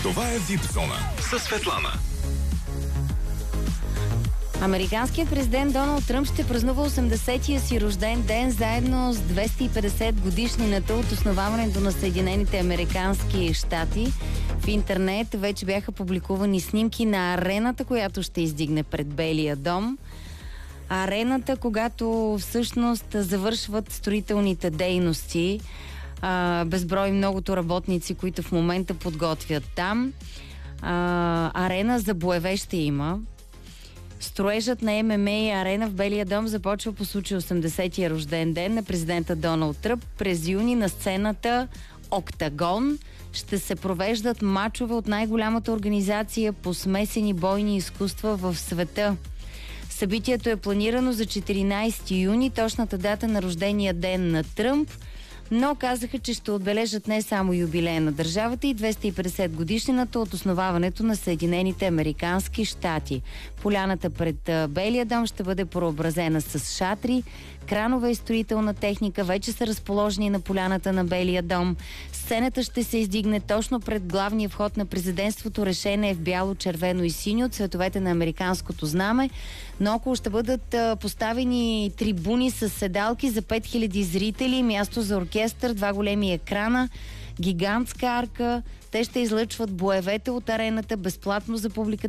Това е VIP Зона със Светлана. Американският президент Доналд Тръмп ще празнува 80-тия си рожден ден заедно с 250 годишнината от основаването на Съединените американски щати. В интернет вече бяха публикувани снимки на арената, която ще издигне пред Белия дом. Арената, когато всъщност завършват строителните дейности. Безброй многото работници, които в момента подготвят там. Арена за боеве ще има. Строежът на ММА арена в Белия дом започва по случай 80-тия рожден ден на президента Доналд Тръмп. През юни на сцената Октагон ще се провеждат мачове от най-голямата организация по смесени бойни изкуства в света. Събитието е планирано за 14 юни, точната дата на рождения ден на Тръмп, но казаха, че ще отбележат не само юбилея на държавата и 250 годишнината от основаването на Съединените американски щати. Поляната пред Белия дом ще бъде преобразена с шатри, кранове и строителна техника вече са разположени на поляната на Белия дом. Сцената ще се издигне точно пред главния вход на президентството. Решение е в бяло, червено и синьо, цветовете на американското знаме. Наоколо ще бъдат поставени трибуни с седалки за 5000 зрители, място за оркестър, 2 големи екрана, гигантска арка. Те ще излъчват боевете от арената безплатно за публиката.